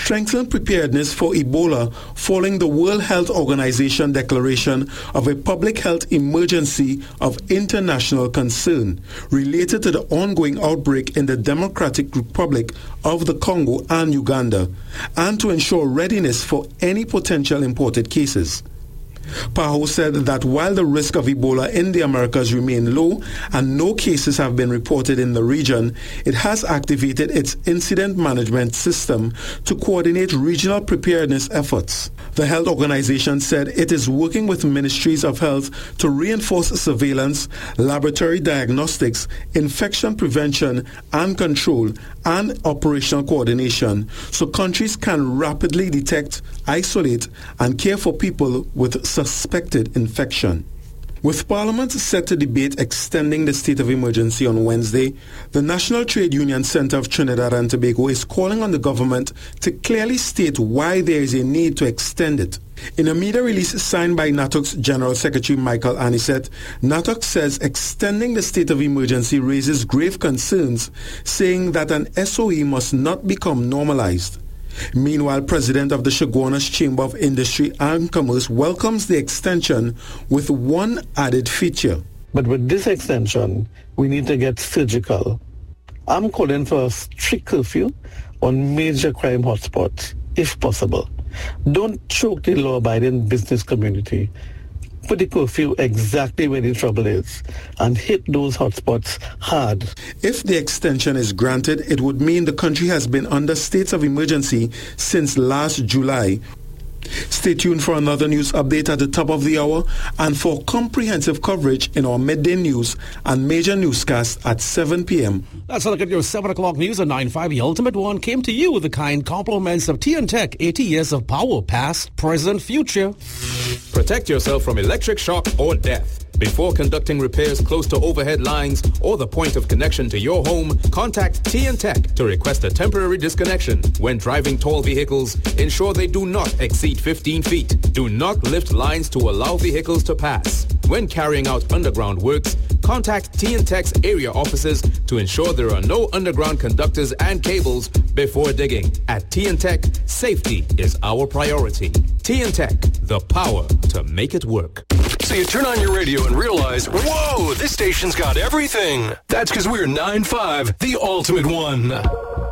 strengthen preparedness for Ebola following the World Health Organization declaration of a public health emergency of international concern related to the ongoing outbreak in the Democratic Republic of the Congo and Uganda, and to ensure readiness for any potential imported cases. PAHO said that while the risk of Ebola in the Americas remain low and no cases have been reported in the region, it has activated its incident management system to coordinate regional preparedness efforts. The health organization said it is working with ministries of health to reinforce surveillance, laboratory diagnostics, infection prevention and control, and operational coordination so countries can rapidly detect, isolate, and care for people with suspected infection. With Parliament set to debate extending the state of emergency on Wednesday, the National Trade Union Centre of Trinidad and Tobago is calling on the government to clearly state why there is a need to extend it. In a media release signed by NATOC's General Secretary Michael Anisette, NATOC says extending the state of emergency raises grave concerns, saying that an SOE must not become normalized. Meanwhile, President of the Chaguanas Chamber of Industry and Commerce welcomes the extension with one added feature. But with this extension, we need to get surgical. I'm calling for a strict curfew on major crime hotspots, if possible. Don't choke the law-abiding business community. Put the curfew exactly where the trouble is and hit those hotspots hard. If the extension is granted, it would mean the country has been under states of emergency since last July. Stay tuned for another news update at the top of the hour and for comprehensive coverage in our midday news and major newscasts at 7 p.m. Let's look at your 7 o'clock news at 9:05. The Ultimate One came to you with the kind compliments of TNTech, 80 years of power, past, present, future. Protect yourself from electric shock or death. Before conducting repairs close to overhead lines or the point of connection to your home, contact TNTech to request a temporary disconnection. When driving tall vehicles, ensure they do not exceed 15 feet. Do not lift lines to allow vehicles to pass. When carrying out underground works, contact TNTech's area offices to ensure there are no underground conductors and cables before digging. At TNTech, safety is our priority. TNTech, the power to make it work. So you turn on your radio and realize, whoa, this station's got everything. That's because we're 9-5, the Ultimate One.